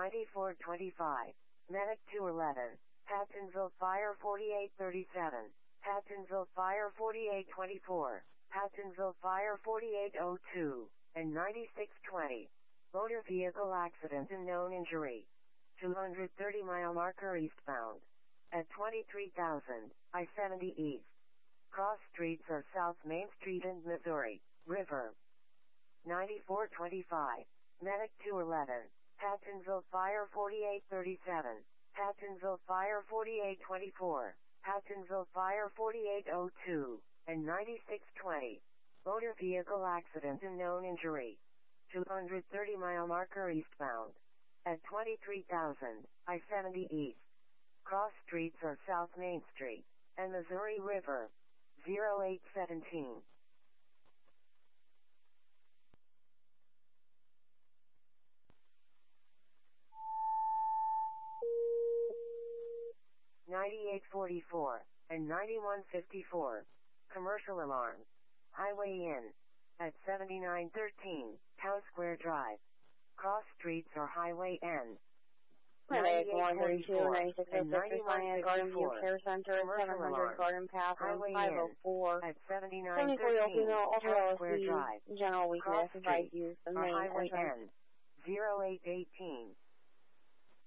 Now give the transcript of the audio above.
9425. Medic 211. Pattonville Fire 4837. Pattonville Fire 4824. Pattonville Fire 4802. And 9620. Motor vehicle accident and known injury. 230 mile marker eastbound. At 23,000, I-70 East. Cross streets are South Main Street and Missouri River. 9425. Medic 211. Pattonville Fire 4837. Pattonville Fire 4824. Pattonville Fire 4802. And 9620. Motor vehicle accident and known injury. 230 mile marker eastbound. At 23,000, I-70 East. Cross streets are South Main Street and Missouri River. 0817. (9844) and 9154. Commercial alarm. Highway in. At 7913, Town Square Drive. Cross streets are Highway N. 9842, 9606, Garden View Care Center, 700 Garden Path, Highway 504. At 7913, Town Square Drive. General weakness, advice use the main Highway entrance. N. 0818.